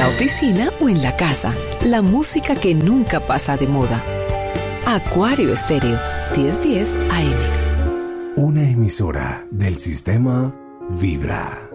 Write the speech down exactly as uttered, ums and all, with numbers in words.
la oficina o en la casa. La música que nunca pasa de moda. Acuario Estéreo, diez diez A M. Una emisora del sistema Vibra.